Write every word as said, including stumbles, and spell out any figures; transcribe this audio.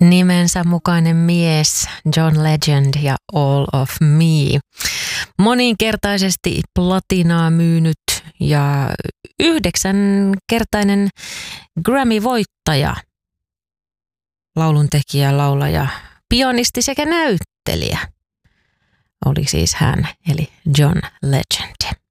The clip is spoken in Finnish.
Nimensä mukainen mies, John Legend ja All of Me. Moninkertaisesti platinaa myynyt ja yhdeksänkertainen Grammy-voittaja. Lauluntekijä, laulaja, pianisti sekä näyttelijä oli siis hän, eli John Legend.